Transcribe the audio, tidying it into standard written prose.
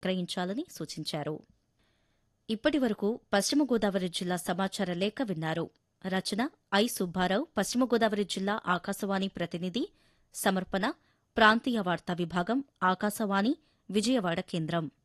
విక్రయించాలని సూచించారు. ఇప్పటివరకు పశ్చిమ గోదావరి జిల్లా సమాచార లేఖ విన్నారు. రచన ఐ. సుబ్బారావు, పశ్చిమ గోదావరి జిల్లా ఆకాశవాణి ప్రతినిధి. సమర్పణ ప్రాంతీయ వార్తా విభాగం, ఆకాశవాణి విజయవాడ కేంద్రం.